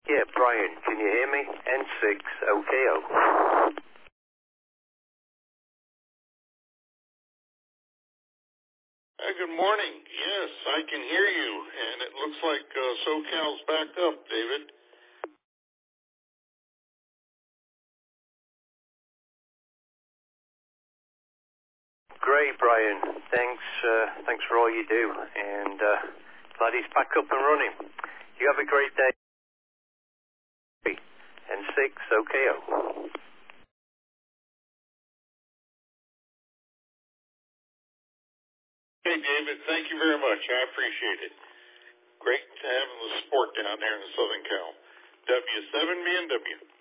Yeah, Brian, can you hear me? N6 OKO. Good morning. Yes, I can hear you, and it looks like SoCal's backed up, David. Great, Brian. Thanks for all you do, and glad he's back up and running. You have a great day. N6 OKO. Hey, David, thank you very much. I appreciate it. Great having the support down there in Southern Cal. W7 BNW.